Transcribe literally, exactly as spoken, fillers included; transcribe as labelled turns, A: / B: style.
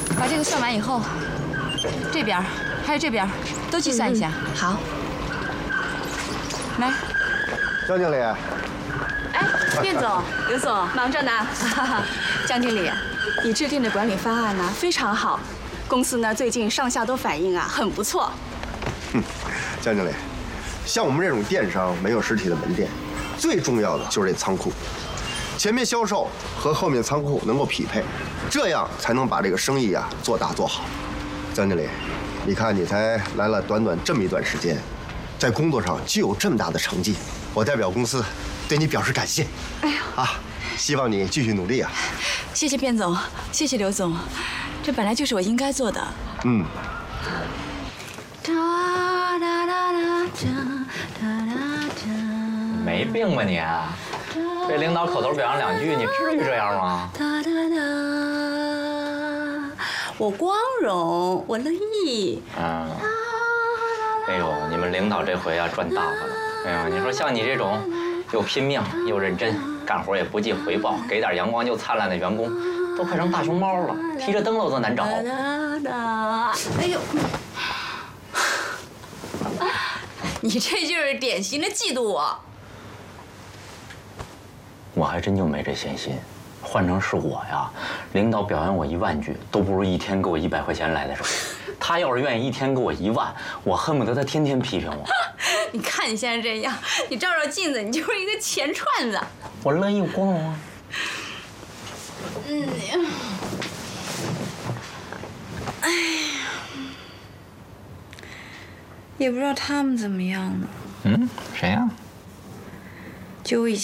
A: 把这个算完以后，这边还有这边都计算一下。
B: 嗯、好。
A: 来，
C: 江经理。
B: 哎，卞总、刘总，忙着呢。江经理，你制定的管理方案呢非常好，公司呢最近上下都反映啊很不错。
C: 哼，江经理，像我们这种电商没有实体的门店，最重要的就是这仓库，前面销售和后面仓库能够匹配，这样才能把这个生意啊做大做好。江经理，你看你才来了短短这么一段时间，在工作上就有这么大的成绩，我代表公司对你表示感谢。
B: 哎呦
C: 啊，希望你继续努力啊！
B: 谢谢卞总，谢谢刘总，这本来就是我应该做的。
C: 嗯。
D: 没病吧你？被领导口头表扬两句，你至于这样吗？
B: 我光荣，我乐意。
D: 嗯。哎呦，你们领导这回啊赚大发了。哎呀，你说像你这种又拼命又认真，干活也不计回报，给点阳光就灿烂的员工，都快成大熊猫了，提着灯笼都难找。
B: 哎呦，你这就是典型的嫉妒我。
D: 我还真就没这闲心，换成是我呀，领导表扬我一万句，都不如一天给我一百块钱来的少。他要是愿意一天给我一万，我恨不得他天天批评我。
B: 你看你现在这样，你照照镜子，你就是一个钱串子。
D: 我乐意，我光荣啊。
B: 嗯。哎呀，也不知道他们怎么样呢。
D: 嗯，谁呀？
B: 就我以前。